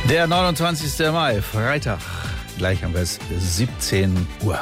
Der 29. Mai, Freitag. Gleich haben wir es 17 Uhr.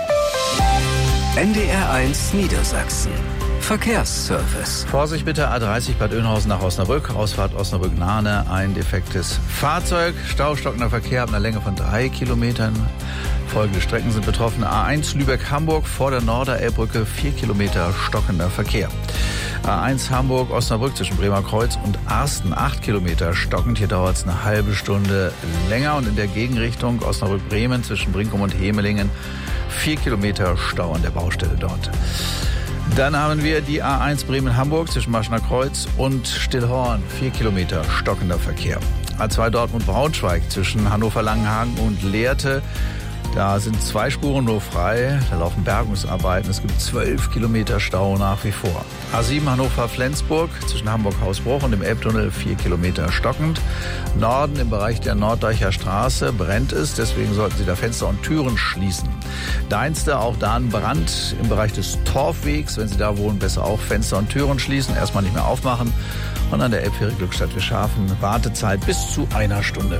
NDR1 Niedersachsen. Verkehrsservice. Vorsicht bitte, A30 Bad Oeynhausen nach Osnabrück, Ausfahrt Osnabrück-Nahne, ein defektes Fahrzeug, staustockender Verkehr ab einer Länge von 3 Kilometern. Folgende Strecken sind betroffen: A1 Lübeck-Hamburg vor der Norderelbbrücke, 4 Kilometer stockender Verkehr. A1 Hamburg-Osnabrück zwischen Bremer Kreuz und Arsten, 8 Kilometer stockend. Hier dauert es eine halbe Stunde länger. Und in der Gegenrichtung Osnabrück-Bremen zwischen Brinkum und Hemelingen, 4 Kilometer Stau an der Baustelle dort. Dann haben wir die A1 Bremen-Hamburg zwischen Maschner Kreuz und Stillhorn, 4 Kilometer stockender Verkehr. A2 Dortmund-Braunschweig zwischen Hannover-Langenhagen und Lehrte. Da sind 2 Spuren nur frei, da laufen Bergungsarbeiten, es gibt 12 Kilometer Stau nach wie vor. A7 Hannover-Flensburg zwischen Hamburg-Hausbruch und dem Elbtunnel, 4 Kilometer stockend. Norden im Bereich der Norddeicher Straße brennt es, deswegen sollten Sie da Fenster und Türen schließen. Deinste, auch da ein Brand im Bereich des Torfwegs, wenn Sie da wohnen, besser auch Fenster und Türen schließen, erstmal nicht mehr aufmachen. Und an der Elbfähre Glückstadt-Wischhafen Wartezeit bis zu 1 Stunde.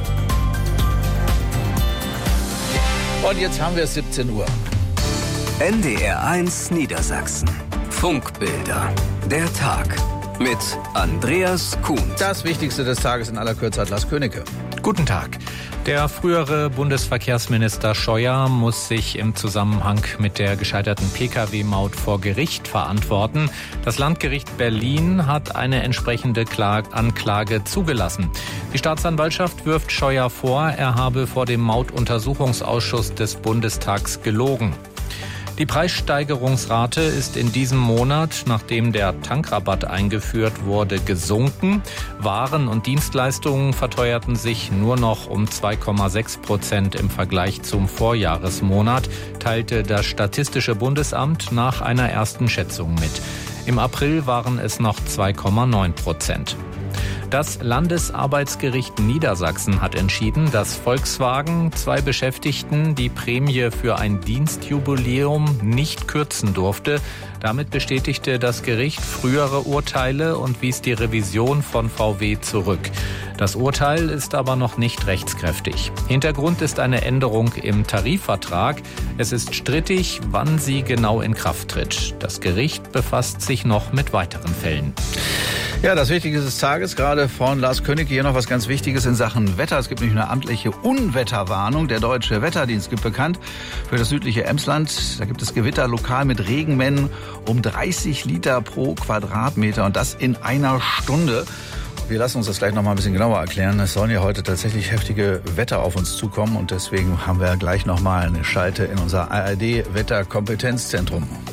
Und jetzt haben wir es 17 Uhr. NDR1 Niedersachsen. Funkbilder. Der Tag. Mit Andreas Kuhn. Das Wichtigste des Tages in aller Kürze hat Lars Königke. Guten Tag. Der frühere Bundesverkehrsminister Scheuer muss sich im Zusammenhang mit der gescheiterten Pkw-Maut vor Gericht verantworten. Das Landgericht Berlin hat eine entsprechende Anklage zugelassen. Die Staatsanwaltschaft wirft Scheuer vor, er habe vor dem Mautuntersuchungsausschuss des Bundestags gelogen. Die Preissteigerungsrate ist in diesem Monat, nachdem der Tankrabatt eingeführt wurde, gesunken. Waren und Dienstleistungen verteuerten sich nur noch um 2,6% im Vergleich zum Vorjahresmonat, teilte das Statistische Bundesamt nach einer ersten Schätzung mit. Im April waren es noch 2,9%. Das Landesarbeitsgericht Niedersachsen hat entschieden, dass Volkswagen 2 Beschäftigten die Prämie für ein Dienstjubiläum nicht kürzen durfte. Damit bestätigte das Gericht frühere Urteile und wies die Revision von VW zurück. Das Urteil ist aber noch nicht rechtskräftig. Hintergrund ist eine Änderung im Tarifvertrag. Es ist strittig, wann sie genau in Kraft tritt. Das Gericht befasst sich noch mit weiteren Fällen. Ja, das Wichtigste des Tages, gerade von Lars Königke, hier noch was ganz Wichtiges in Sachen Wetter. Es gibt nämlich eine amtliche Unwetterwarnung. Der Deutsche Wetterdienst gibt bekannt für das südliche Emsland. Da gibt es Gewitter lokal mit Regenmengen um 30 Liter pro Quadratmeter und das in einer Stunde. Wir lassen uns das gleich noch mal ein bisschen genauer erklären. Es sollen ja heute tatsächlich heftige Wetter auf uns zukommen und deswegen haben wir gleich noch mal eine Schalte in unser ARD-Wetterkompetenzzentrum.